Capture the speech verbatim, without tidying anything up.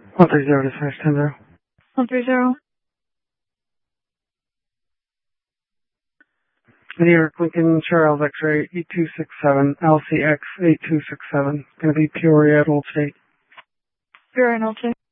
one three zero to finish ten zero. one three zero. New York Lincoln Charles X-ray eight two six seven, L C X eight two six seven. Going to be Peoria at Old State. Peoria at Old State.